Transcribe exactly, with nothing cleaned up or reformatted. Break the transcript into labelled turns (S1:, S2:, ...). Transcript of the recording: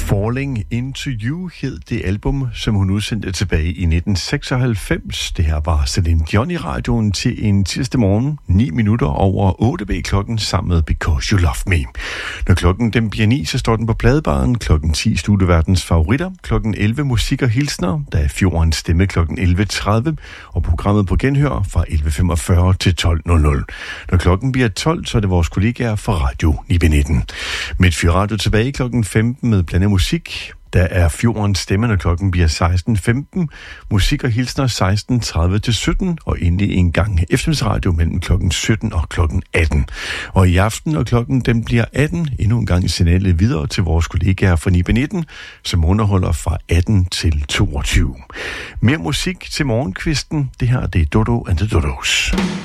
S1: Falling Into You hed det album, som hun udsendte tilbage i nitten seksoghalvfems. Det her var Celine Dion i radioen til en tirsdag morgen, ni minutter over otte blev klokken sammen med Because You Love Me. Når klokken den bliver ni, så står den på pladebaren. Klokken ti studieverdens favoritter. Klokken elleve musik og hilsner. Der er Fjordens stemme klokken elleve tredive, og programmet på genhør fra elleve femogfyrre til tolv nul nul. Når klokken bliver tolv, så er det vores kollegaer fra Radio ni nitten. Midtfyr Radio tilbage klokken femten med blandet musik. Der er Fjordens stemme, når klokken bliver seksten femten. Musik og hilsner seksten tredive til sytten, og endelig en gang eftermiddagsradio mellem klokken sytten og klokken atten. Og i aften, når klokken den bliver atten, endnu en gang signalet videre til vores kollegaer fra ni nitten, som underholder fra atten til toogtyve. Mere musik til morgenkvisten. Det her det er Dodo and the Dodos.